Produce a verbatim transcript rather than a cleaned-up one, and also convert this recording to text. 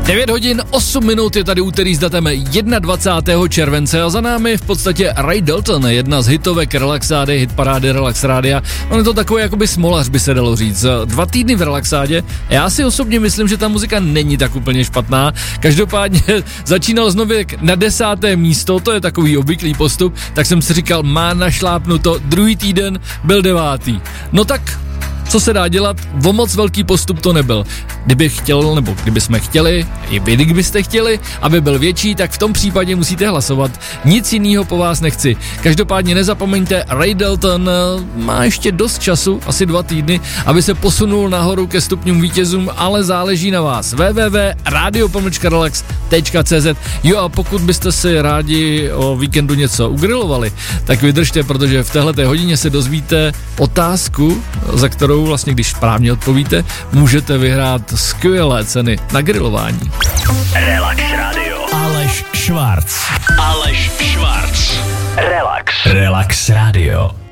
devět hodin osm minut je tady úterý s datem dvacátého prvního července a za námi v podstatě Ray Dalton, jedna z hitovek Relaxády, hitparády Relax Rádia. On je to takový jakoby smolař, by se dalo říct. Dva týdny v Relaxádě. Já si osobně myslím, že ta muzika není tak úplně špatná. Každopádně začínal znovu na desáté místo, to je takový obvyklý postup, tak jsem si říkal, má našlápnuto, druhý týden byl devátý. No tak co se dá dělat, o moc velký postup to nebyl. Kdybych chtěl, nebo kdyby jsme chtěli, i vy kdybyste chtěli, aby byl větší, tak v tom případě musíte hlasovat. Nic jiného po vás nechci. Každopádně nezapomeňte, Ray Dalton má ještě dost času, asi dva týdny, aby se posunul nahoru ke stupňům vítězům, ale záleží na vás. w w w tečka radio pomlčka relax tečka c z. Jo, a pokud byste si rádi o víkendu něco ugrilovali, tak vydržte, protože v téhleté hodině se dozvíte otázku, za kterou vlastně, když správně odpovíte, můžete vyhrát skvělé ceny na grilování. Relax Radio. Aleš Švarc. Aleš Švarc. Relax. Relax Radio.